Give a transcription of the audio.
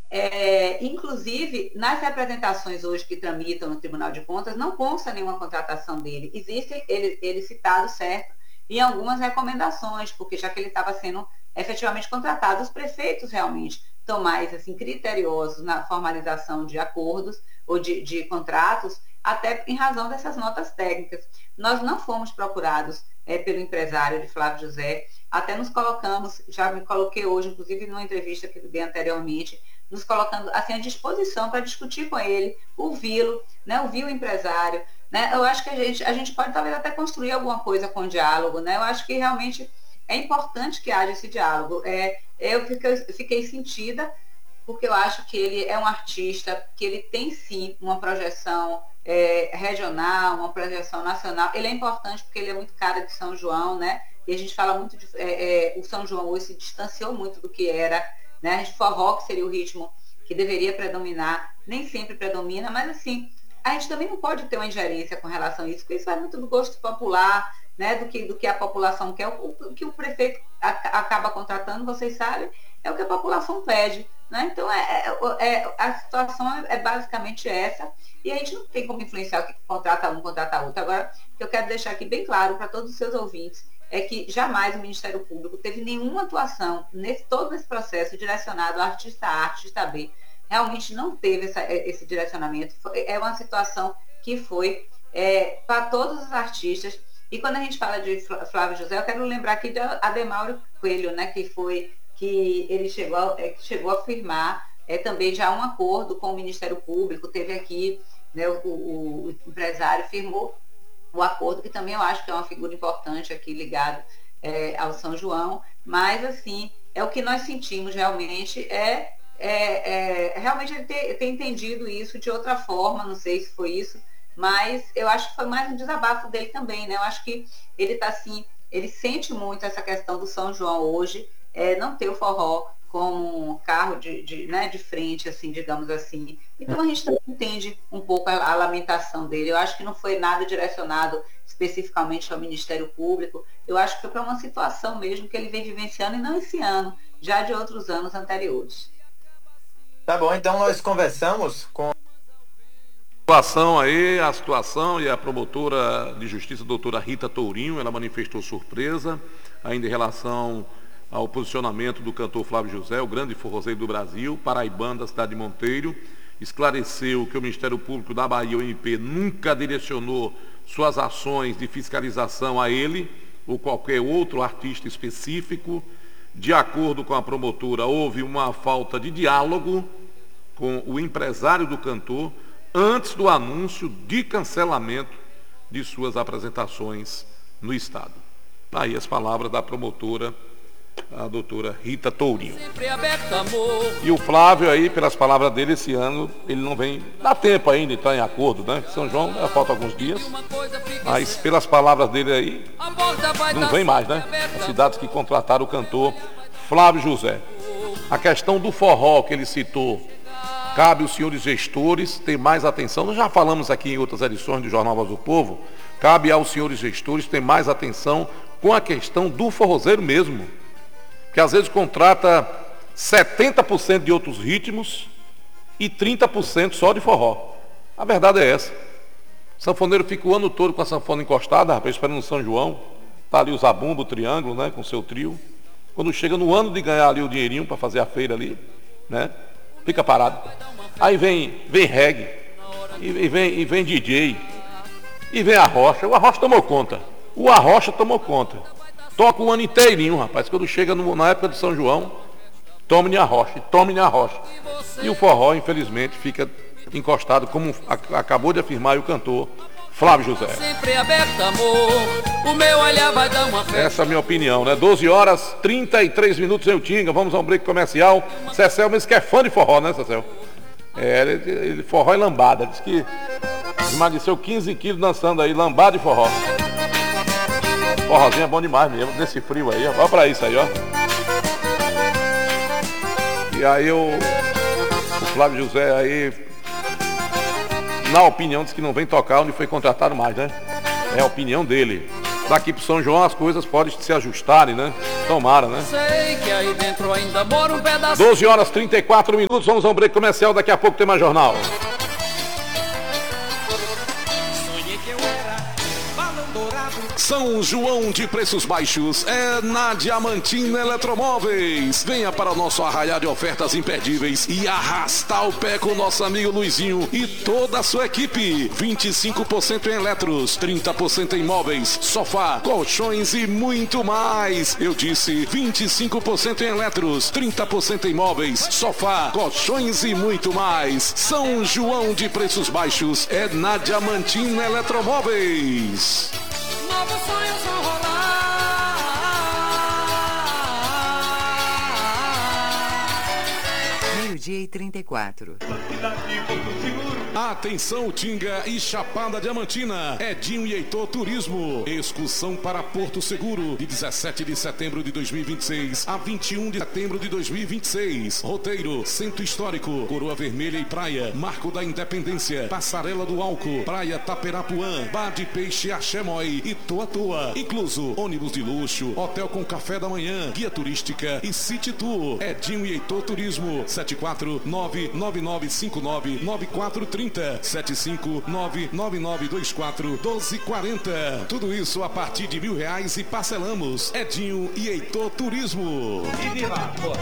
Inclusive, nas representações hoje que tramitam no Tribunal de Contas, não consta nenhuma contratação dele. Existe ele citado, certo, em algumas recomendações, porque já que ele estava sendo efetivamente contratado, os prefeitos realmente estão mais assim, criteriosos na formalização de acordos ou de contratos, até em razão dessas notas técnicas. Nós não fomos procurados pelo empresário de Flávio José, até nos colocamos, já me coloquei hoje, inclusive numa entrevista que dei anteriormente, nos colocando assim, à disposição para discutir com ele, ouvi-lo, né, ouvir o empresário. Né? Eu acho que a gente pode talvez até construir alguma coisa com o diálogo. Né? Eu acho que realmente é importante que haja esse diálogo. Eu fiquei sentida, porque eu acho que ele é um artista, que ele tem sim uma projeção regional, uma projeção nacional. Ele é importante porque ele é muito cara de São João, né? E a gente fala muito de... o São João hoje se distanciou muito do que era, né? Forró, que seria o ritmo que deveria predominar, nem sempre predomina, mas assim, a gente também não pode ter uma ingerência com relação a isso, porque isso vai muito do gosto popular, né? do que a população quer. O que o prefeito acaba contratando, vocês sabem, é o que a população pede. Né? Então, a situação é basicamente essa, e a gente não tem como influenciar o que contrata um, contrata outro. Agora, o que eu quero deixar aqui bem claro para todos os seus ouvintes é que jamais o Ministério Público teve nenhuma atuação todo esse processo direcionado ao artista A, artista B. Realmente não teve esse direcionamento. É uma situação que foi para todos os artistas. E quando a gente fala de Flávio José, eu quero lembrar aqui de Ademauro Coelho, né, que ele chegou a firmar também já um acordo com o Ministério Público. Teve aqui, né, o empresário firmou o acordo, que também eu acho que é uma figura importante aqui ligado ao São João, mas assim, é o que nós sentimos realmente, realmente ele ter entendido isso de outra forma, não sei se foi isso, mas eu acho que foi mais um desabafo dele também, né? Eu acho que ele está assim, ele sente muito essa questão do São João hoje, não ter o forró como um carro de frente, assim, digamos assim. Então a gente também entende um pouco a lamentação dele. Eu acho que não foi nada direcionado especificamente ao Ministério Público. Eu acho que foi para uma situação mesmo que ele vem vivenciando, e não esse ano, já de outros anos anteriores. Tá bom, então nós conversamos com a situação, e a promotora de justiça, a doutora Rita Tourinho, ela manifestou surpresa ainda em relação ao posicionamento do cantor Flávio José, o grande forrozeiro do Brasil, paraibano da cidade de Monteiro. Esclareceu que o Ministério Público da Bahia, o MP, nunca direcionou suas ações de fiscalização a ele ou qualquer outro artista específico. De acordo com a promotora, houve uma falta de diálogo com o empresário do cantor antes do anúncio de cancelamento de suas apresentações no Estado. Aí as palavras da promotora, a doutora Rita Tourinho. E o Flávio aí, pelas palavras dele, esse ano ele não vem, dá tempo ainda de estar em acordo, né? São João, falta alguns dias, mas pelas palavras dele aí, não vem mais, né? As cidades que contrataram o cantor Flávio José. A questão do forró que ele citou, cabe aos senhores gestores ter mais atenção. Nós já falamos aqui em outras edições do Jornal Voz do Povo, cabe aos senhores gestores ter mais atenção com a questão do forrozeiro mesmo, que às vezes contrata 70% de outros ritmos e 30% só de forró. A verdade é essa. O sanfoneiro fica o ano todo com a sanfona encostada, rapaz, esperando o São João. Está ali o zabumba, o triângulo, né, com seu trio. Quando chega no ano de ganhar ali o dinheirinho para fazer a feira ali, né, fica parado. Aí vem reggae, e vem DJ, e vem arrocha. O arrocha tomou conta. Toca o ano inteirinho, rapaz. Quando chega na época de São João, tome-lhe a rocha. E o forró, infelizmente, fica encostado, como acabou de afirmar o cantor Flávio José. Sempre aberto, amor, o meu olhar vai dar uma festa. Essa é a minha opinião, né? 12h33 em Utinga. Vamos a um break comercial. Cecel mesmo que é fã de forró, né, Cecel? Ele forró e lambada. Diz que emagreceu 15 quilos dançando aí, lambada e forró. Forrozinho é bom demais mesmo, nesse frio aí, ó. Olha pra isso aí, ó. E aí o Flávio José aí, na opinião, diz que não vem tocar onde foi contratado mais, né? É a opinião dele. Daqui pro São João as coisas podem se ajustarem, né? Tomara, né? Sei que aí dentro ainda mora um pedaço. 12 horas 34 minutos, vamos a um break comercial, daqui a pouco tem mais jornal. Sonhei que eu era balão dourado. São João de preços baixos é na Diamantina Eletromóveis. Venha para o nosso arraial de ofertas imperdíveis e arrastar o pé com o nosso amigo Luizinho e toda a sua equipe. 25% em eletros, 30% em móveis, sofá, colchões e muito mais. Eu disse 25% em eletros, 30% em móveis, sofá, colchões e muito mais. São João de preços baixos é na Diamantina Eletromóveis. Novos sonhos vão rolar. Meio-dia e 34. Atenção Tinga e Chapada Diamantina, Edinho e Heitor Turismo, excursão para Porto Seguro, de 17 de setembro de 2026 a 21 de setembro de 2026. Roteiro: Centro Histórico, Coroa Vermelha e Praia, Marco da Independência, Passarela do Álcool, Praia Taperapuã, Bar de Peixe Axemói e Toa Toa. Incluso ônibus de luxo, hotel com café da manhã, guia turística e City Tour. Edinho e Heitor Turismo, 74999599430, 75999241240. Tudo isso a partir de R$1.000 e parcelamos. Edinho e Heitor Turismo. E viva!